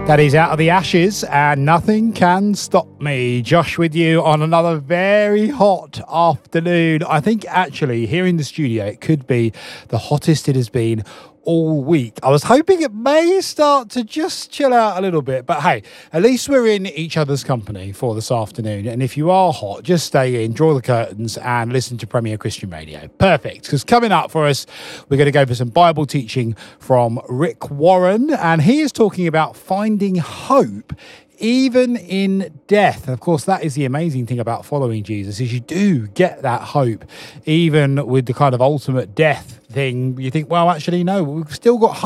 That is Out of the Ashes and Nothing Can Stop Me. Josh with you on another very hot afternoon. I think actually here in the studio it could be the hottest it has been all week. I was hoping it may start to just chill out a little bit, but hey, at least we're in each other's company for this afternoon. And if you are hot, just stay in, draw the curtains and listen to Premier Christian Radio. Perfect, because coming up for us, we're going to go for some Bible teaching from Rick Warren, and he is talking about finding hope even in death. And of course, that is the amazing thing about following Jesus, is you do get that hope even with the kind of ultimate death thing. You think, well, actually no, we've still got hope